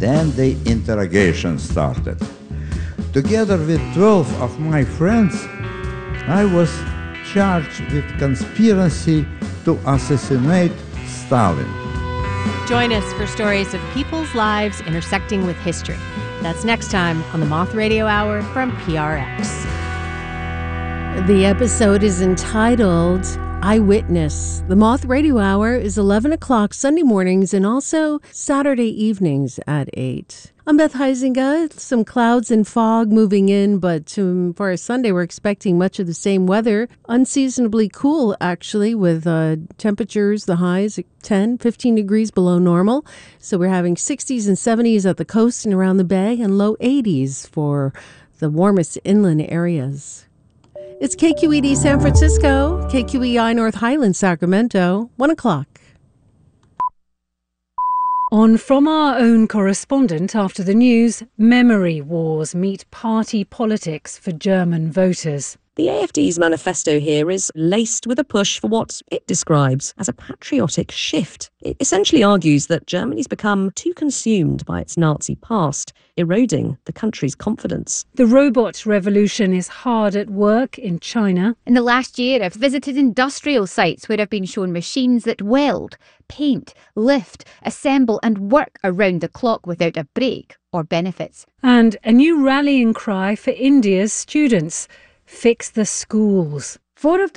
Then the interrogation started. Together with 12 of my friends, I was charged with conspiracy to assassinate Stalin. Join us for stories of people's lives intersecting with history. That's next time on the Moth Radio Hour from PRX. The episode is entitled Eyewitness. The Moth Radio Hour is 11 o'clock Sunday mornings and also Saturday evenings at 8. I'm Beth Huizinga. Some clouds and fog moving in, but for our Sunday, we're expecting much of the same weather. Unseasonably cool, actually, with temperatures, the highs at 10, 15 degrees below normal. So we're having 60s and 70s at the coast and around the bay and low 80s for the warmest inland areas. It's KQED San Francisco, KQEI North Highlands, Sacramento, 1 o'clock. On From Our Own correspondent after the news, memory wars meet party politics for German voters. The AfD's manifesto here is laced with a push for what it describes as a patriotic shift. It essentially argues that Germany's become too consumed by its Nazi past, eroding the country's confidence. The robot revolution is hard at work in China. In the last year, I've visited industrial sites where I've been shown machines that weld, paint, lift, assemble and work around the clock without a break or benefits. And a new rallying cry for India's students. Fix the schools. 4 of